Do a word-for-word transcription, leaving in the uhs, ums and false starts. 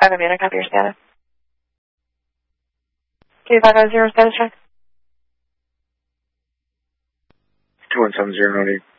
Chicago Munich, copy your status. two five zero zero status check. two one seven zero, no need.